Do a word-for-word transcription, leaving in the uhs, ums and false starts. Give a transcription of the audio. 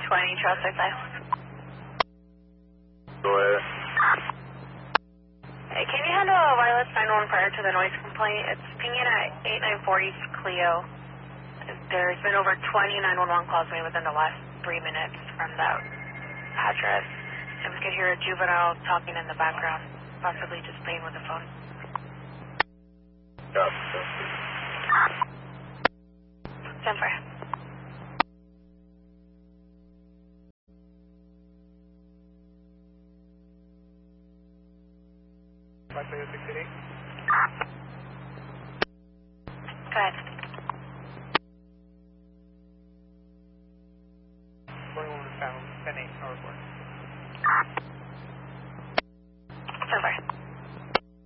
twenty, Trail six five. Go ahead. Hey, can you handle a wireless nine one prior to the noise complaint? It's pinging at eight nine four East Clio. There's been over twenty nine one one calls made within the last three minutes from that address. And we could hear a juvenile talking in the background, possibly just playing with the phone. Yeah. ten four. five six eight. Go ahead.